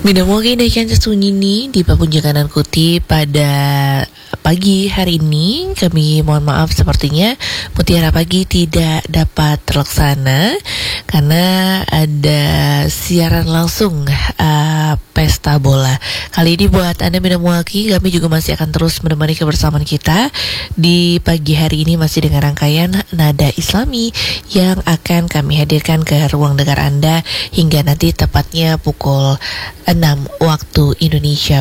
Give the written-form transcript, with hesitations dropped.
Minamwagi Indonesia Sunyini di Papunjakanan Kuti pada pagi hari ini. Kami mohon maaf sepertinya Mutiara Pagi tidak dapat terlaksana karena ada siaran langsung pesta bola. Kali ini buat Anda Minamwagi, kami juga masih akan terus menemani kebersamaan kita di pagi hari ini masih dengan rangkaian Nada Islami yang akan kami hadirkan ke ruang dengar Anda hingga nanti tepatnya pukul 6 waktu Indonesia